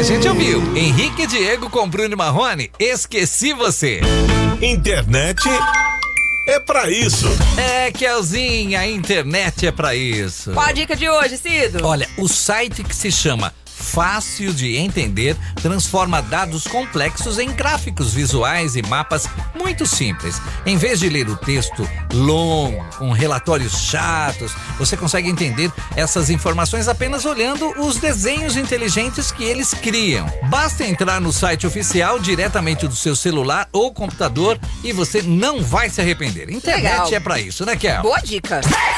gente ouviu Henrique e Diego com Bruno e Marrone, Esqueci Você. Internet é pra isso. É, Kelzinha, a internet é pra isso. Qual a dica de hoje, Cido? Olha, o site que se chama Fácil de Entender transforma dados complexos em gráficos visuais e mapas muito simples. Em vez de ler o texto longo, com relatórios chatos, você consegue entender essas informações apenas olhando os desenhos inteligentes que eles criam. Basta entrar no site oficial diretamente do seu celular ou computador e você não vai se arrepender. Internet Legal. é pra isso, né, Kel? Boa dica.